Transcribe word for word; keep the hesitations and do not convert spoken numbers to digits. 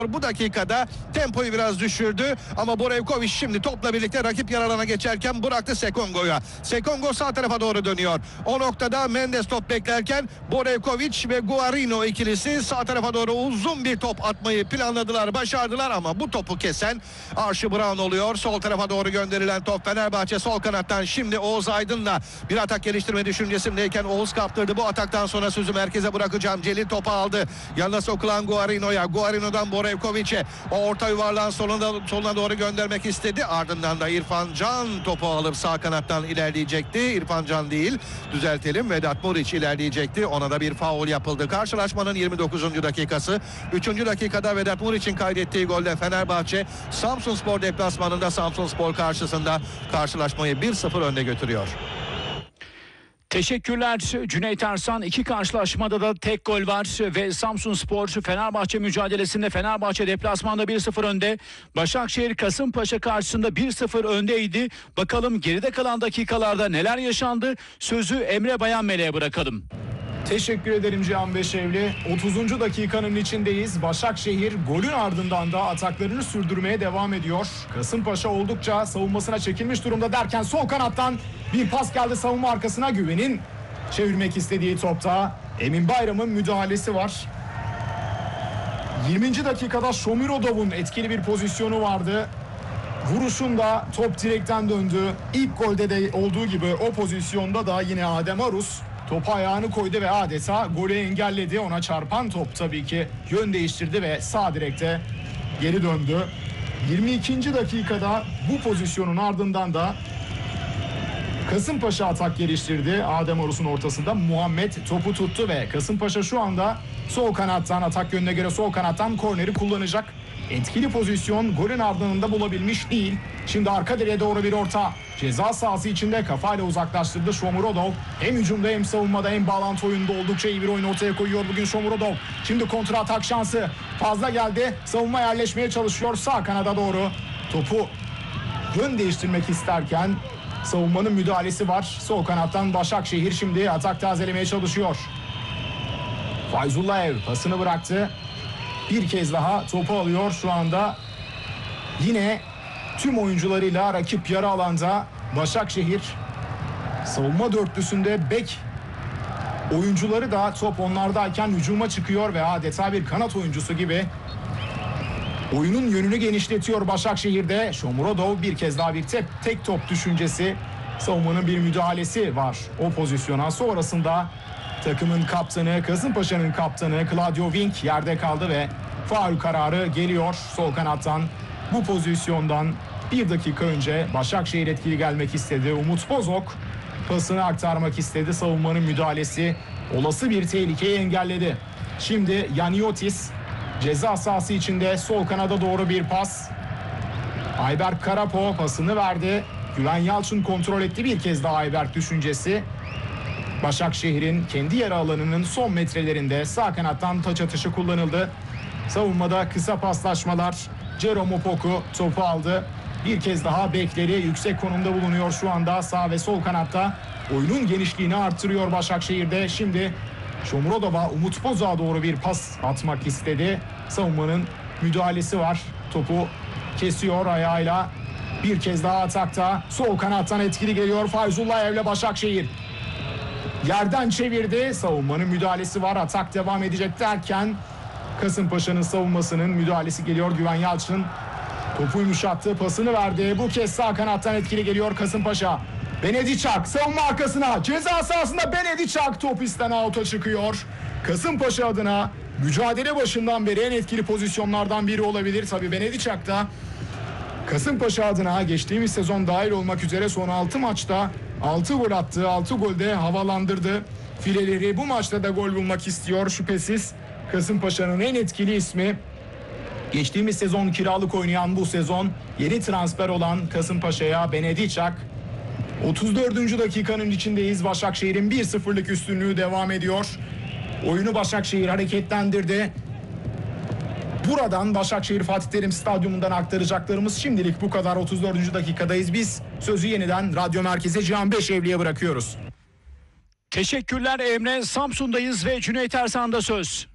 Bu dakikada tempoyu biraz düşürdü ama Borevkovic şimdi topla birlikte rakip yer alana geçerken bıraktı Sekongo'ya. Sekongo sağ tarafa doğru dönüyor. O noktada Mendes top beklerken Borevkovic ve Guarino ikilisi sağ tarafa doğru uzun bir top atmayı planladılar, başardılar ama bu topu kesen Archie Brown oluyor. Sol tarafa doğru gönderilen top Fenerbahçe sol kanattan şimdi Oğuz Aydın'la bir atak geliştirme düşüncesindeyken Oğuz kaptırdı. Bu ataktan sonra sözü merkeze bırakacağım. Celil topu aldı. Yanına sokulan Guarino'ya. Guarino'dan Borevkovic'e. O orta yuvarlağın soluna, soluna doğru göndermek istedi. Ardından da İrfan Can topu alıp sağ kanattan ilerleyecekti. İrfan Can değil, düzeltelim, Vedat Muriç ilerleyecekti. Ona da bir faul yapıldı. Karşılaşmanın yirmi dokuzuncu dakikası. üçüncü dakikada Vedat Muriç'in kaydettiği golle Fenerbahçe Samsunspor deplasmanında Samsunspor karşısında karşılaşmayı bir sıfır önde götürüyor. Teşekkürler Cüneyt Arslan. İki karşılaşmada da tek gol var ve Samsunspor Fenerbahçe mücadelesinde Fenerbahçe deplasmanda bir sıfır önde. Başakşehir Kasımpaşa karşısında bir sıfır öndeydi. Bakalım geride kalan dakikalarda neler yaşandı? Sözü Emre Bayanmele'ye bırakalım. Teşekkür ederim Cihan Beşevli. otuzuncu dakikanın içindeyiz. Başakşehir golün ardından da ataklarını sürdürmeye devam ediyor. Kasımpaşa oldukça savunmasına çekilmiş durumda derken sol kanattan bir pas geldi savunma arkasına. Güven'in çevirmek istediği topta Emin Bayram'ın müdahalesi var. yirminci dakikada Shomurodov'un etkili bir pozisyonu vardı. Vuruşunda top direkten döndü. İlk golde de olduğu gibi o pozisyonda da yine Adem Arus topa ayağını koydu ve adeta golü engelledi. Ona çarpan top tabii ki yön değiştirdi ve sağ direkte geri döndü. yirmi ikinci dakikada bu pozisyonun ardından da Kasımpaşa atak geliştirdi. Adem Arus'un ortasında Muhammed topu tuttu ve Kasımpaşa şu anda sol kanattan, atak yönüne göre sol kanattan korneri kullanacak. Etkili pozisyon golün ardından bulabilmiş değil. Şimdi arka direğe doğru bir orta. Ceza sahası içinde kafayla uzaklaştırdı Shomurodov. Hem hücumda hem savunmada hem bağlantı oyununda oldukça iyi bir oyun ortaya koyuyor bugün Shomurodov. Şimdi kontra atak şansı fazla geldi. Savunma yerleşmeye çalışıyor sağ kanada doğru. Topu yön değiştirmek isterken savunmanın müdahalesi var. Sol kanattan Başakşehir şimdi atak tazelemeye çalışıyor. Fayzullayev pasını bıraktı. Bir kez daha topu alıyor şu anda. Yine tüm oyuncularıyla rakip yarı alanda Başakşehir. Savunma dörtlüsünde bek oyuncuları da top onlardayken hücuma çıkıyor ve adeta bir kanat oyuncusu gibi oyunun yönünü genişletiyor Başakşehir'de. Shomurodov bir kez daha bir tek, tek top düşüncesi. Savunmanın bir müdahalesi var o pozisyona. Sonrasında takımın kaptanı, Kasımpaşa'nın kaptanı Claudio Wink yerde kaldı ve faul kararı geliyor sol kanattan. Bu pozisyondan bir dakika önce Başakşehir etkili gelmek istedi. Umut Bozok pasını aktarmak istedi. Savunmanın müdahalesi olası bir tehlikeyi engelledi. Şimdi Yaniotis ceza sahası içinde sol kanada doğru bir pas. Ayberk Karapo pasını verdi. Güven Yalçın kontrol etti bir kez daha Ayberk düşüncesi. Başakşehir'in kendi yarı alanının son metrelerinde sağ kanattan taç atışı kullanıldı. Savunmada kısa paslaşmalar. Jerome Opoku topu aldı. Bir kez daha bekleri yüksek konumda bulunuyor şu anda sağ ve sol kanatta. Oyunun genişliğini arttırıyor Başakşehir'de. Şimdi Shomurodov'a, Umut Bozok'a doğru bir pas atmak istedi. Savunmanın müdahalesi var. Topu kesiyor ayağıyla. Bir kez daha atakta. Sol kanattan etkili geliyor Fayzullaev'le Başakşehir. Yerden çevirdi. Savunmanın müdahalesi var. Atak devam edecek derken Kasımpaşa'nın savunmasının müdahalesi geliyor. Güven Yalçın topu yumuşattı. Pasını verdi. Bu kez sağ kanattan etkili geliyor Kasımpaşa. Benediçak savunma arkasına. Ceza sahasında Benediçak top isten out'a çıkıyor. Kasımpaşa adına mücadele başından beri en etkili pozisyonlardan biri olabilir. Tabii Benediçak da Kasımpaşa adına geçtiğimiz sezon dahil olmak üzere son altı maçta altı gol attı. altı golde havalandırdı fileleri. Bu maçta da gol bulmak istiyor şüphesiz. Kasımpaşa'nın en etkili ismi. Geçtiğimiz sezon kiralık oynayan, bu sezon yeni transfer olan Kasımpaşa'ya Benediçak. otuz dördüncü dakikanın içindeyiz. Başakşehir'in bir sıfırlık üstünlüğü devam ediyor. Oyunu Başakşehir hareketlendirdi. Buradan Başakşehir Fatih Terim Stadyumu'ndan aktaracaklarımız şimdilik bu kadar. otuz dördüncü dakikadayız. Biz sözü yeniden Radyo Merkezi Cihan Beşevli'ye bırakıyoruz. Teşekkürler Emre. Samsun'dayız ve Cüneyt Ersan'da söz.